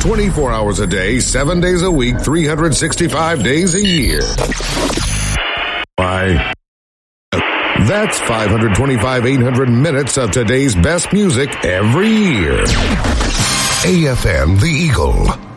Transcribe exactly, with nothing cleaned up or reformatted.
twenty-four hours a day, seven days a week, three hundred sixty-five days a year. Why? That's five hundred twenty-five, eight hundred minutes of today's best music every year. A F M The Eagle.